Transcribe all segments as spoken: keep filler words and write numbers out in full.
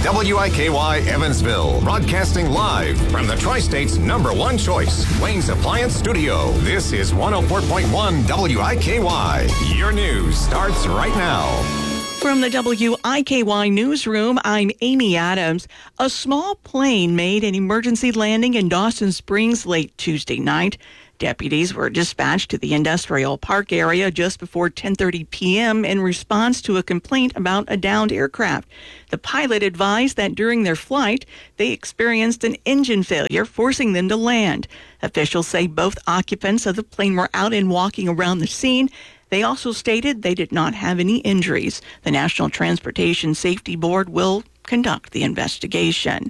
W I K Y Evansville, broadcasting live from the Tri-State's number one choice, Wayne's Appliance Studio. This is one oh four point one W I K Y. Your news starts right now. From the W I K Y newsroom, I'm Amy Adams. A small plane made an emergency landing in Dawson Springs late Tuesday night. Deputies were dispatched to the industrial park area just before ten thirty p.m. in response to a complaint about a downed aircraft. The pilot advised that during their flight, they experienced an engine failure, forcing them to land. Officials say both occupants of the plane were out and walking around the scene. They also stated they did not have any injuries. The National Transportation Safety Board will conduct the investigation.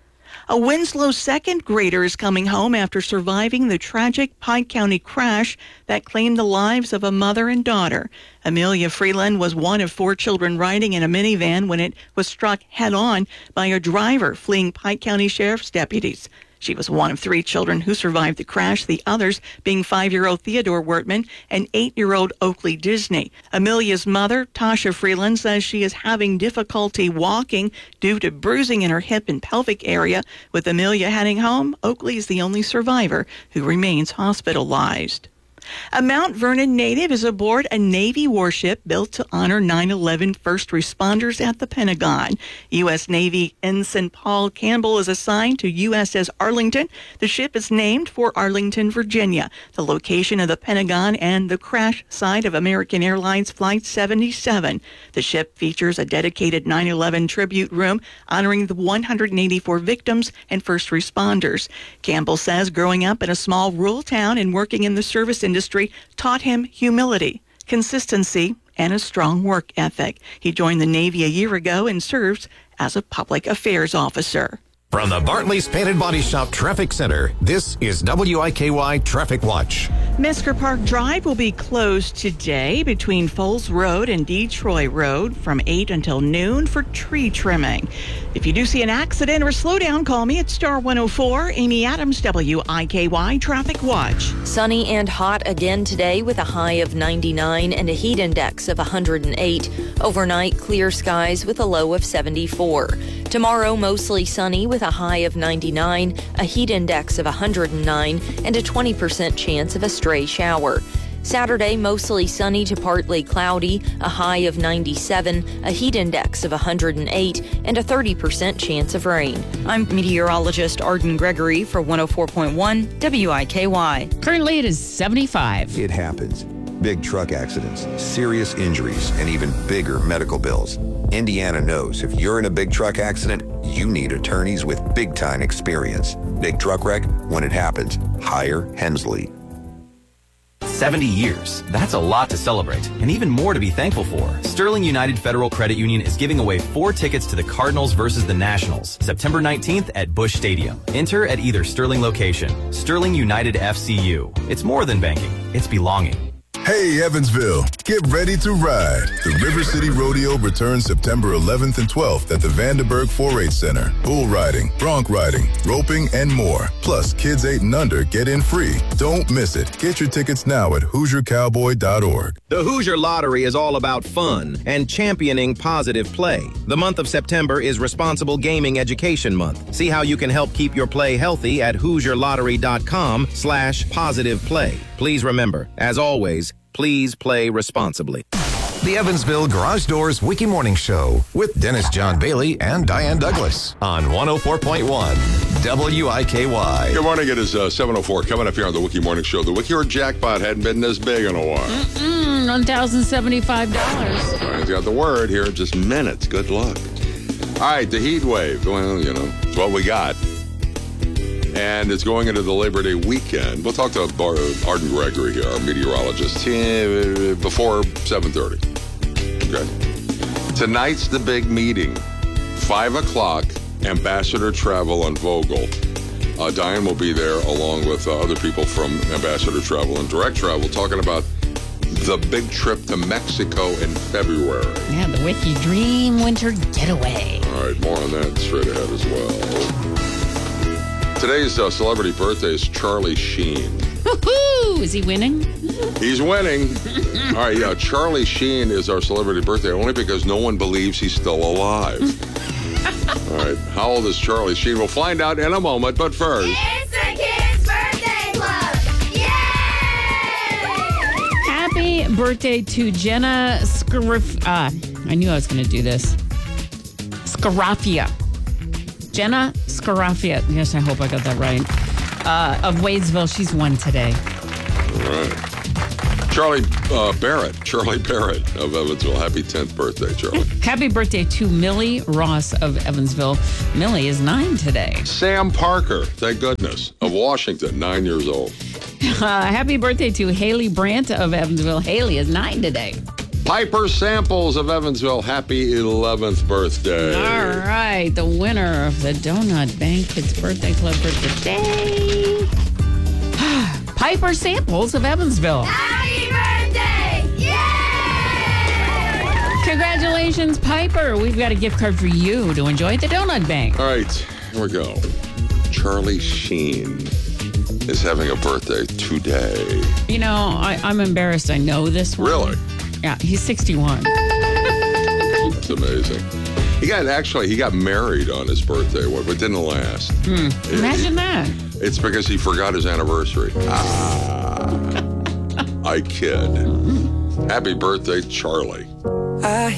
A Winslow second grader is coming home after surviving the tragic Pike County crash that claimed the lives of a mother and daughter. Amelia Freeland was one of four children riding in a minivan when it was struck head-on by a driver fleeing Pike County Sheriff's deputies. She was one of three children who survived the crash, the others being five-year-old Theodore Wertman and eight-year-old Oakley Disney. Amelia's mother, Tasha Freeland, says she is having difficulty walking due to bruising in her hip and pelvic area. With Amelia heading home, Oakley is the only survivor who remains hospitalized. A Mount Vernon native is aboard a Navy warship built to honor nine eleven first responders at the Pentagon. U S. Navy Ensign Paul Campbell is assigned to U S S Arlington. The ship is named for Arlington, Virginia, the location of the Pentagon and the crash site of American Airlines Flight seventy-seven. The ship features a dedicated nine eleven tribute room honoring the one hundred eighty-four victims and first responders. Campbell says growing up in a small rural town and working in the service industry industry taught him humility, consistency, and a strong work ethic. He joined the Navy a year ago and serves as a public affairs officer. From the Bartley's Painted Body Shop Traffic Center, this is W I K Y Traffic Watch. Mesker Park Drive will be closed today between Foles Road and Detroit Road from eight until noon for tree trimming. If you do see an accident or slow down, call me at Star one oh four. Amy Adams, W I K Y Traffic Watch. Sunny and hot again today with a high of ninety-nine and a heat index of one hundred eight. Overnight, clear skies with a low of seventy-four. Tomorrow, mostly sunny with a high of ninety-nine, a heat index of one hundred nine, and a twenty percent chance of a stray shower. Saturday, mostly sunny to partly cloudy, a high of ninety-seven, a heat index of one hundred eight, and a thirty percent chance of rain. I'm meteorologist Arden Gregory for one oh four point one W I K Y. Currently, it is seventy-five. It happens. Big truck accidents, serious injuries, and even bigger medical bills. Indiana knows if you're in a big truck accident, you need attorneys with big-time experience. Big truck wreck, when it happens, hire Hensley. seventy years. That's a lot to celebrate, and even more to be thankful for. Sterling United Federal Credit Union is giving away four tickets to the Cardinals versus the Nationals, September nineteenth at Busch Stadium. Enter at either Sterling location. Sterling United F C U. It's more than banking. It's belonging. Hey, Evansville, get ready to ride. The River City Rodeo returns September eleventh and twelfth at the Vandenberg four H Center. Bull riding, bronc riding, roping, and more. Plus, kids eight and under get in free. Don't miss it. Get your tickets now at Hoosier Cowboy dot org. The Hoosier Lottery is all about fun and championing positive play. The month of September is Responsible Gaming Education Month. See how you can help keep your play healthy at Hoosier Lottery dot com slash positive play. Please remember, as always, please play responsibly. The Evansville Garage Doors Wiki Morning Show with Dennis John Bailey and Diane Douglas on one oh four point one W I K Y. Good morning. It is uh, seven oh four. Coming up here on the Wiki Morning Show. The Wiki or jackpot hadn't been this big in a while. Mm-mm, one thousand seventy-five dollars. I've got the word here in just minutes. Good luck. All right, the heat wave. Well, you know, it's what we got. And it's going into the Labor Day weekend. We'll talk to Bar- Arden Gregory here, our meteorologist, before seven thirty. Okay. Tonight's the big meeting. five o'clock, Ambassador Travel on Vogel. Uh, Diane will be there along with uh, other people from Ambassador Travel and Direct Travel talking about the big trip to Mexico in February. Yeah, the Wiki Dream Winter Getaway. All right, more on that straight ahead as well. Today's uh, celebrity birthday is Charlie Sheen. Woohoo! Is he winning? He's winning. All right, yeah, Charlie Sheen is our celebrity birthday only because no one believes he's still alive. All right, how old is Charlie Sheen? We'll find out in a moment, but first... It's the Kids Birthday Club! Yay! Happy birthday to Jenna Scaraf... Uh, I knew I was going to do this. Scarafia. Jenna Scarafia. Yes, I hope I got that right. Uh, of Wadesville. She's one today. All right. Charlie uh, Barrett. Charlie Barrett of Evansville. Happy tenth birthday, Charlie. Happy birthday to Millie Ross of Evansville. Millie is nine today. Sam Parker, thank goodness, of Washington, nine years old. Uh, happy birthday to Haley Brandt of Evansville. Haley is nine today. Piper Samples of Evansville, happy eleventh birthday. All right, the winner of the Donut Bank Kids Birthday Club for today. Piper Samples of Evansville. Happy birthday! Yay! Congratulations, Piper. We've got a gift card for you to enjoy at the Donut Bank. All right, here we go. Charlie Sheen is having a birthday today. You know, I, I'm embarrassed I know this one. Really? Yeah, he's sixty-one. That's amazing. He got, actually, he got married on his birthday, but it didn't last. Hmm. Imagine it, that. It's because he forgot his anniversary. Ah, I kid. Happy birthday, Charlie.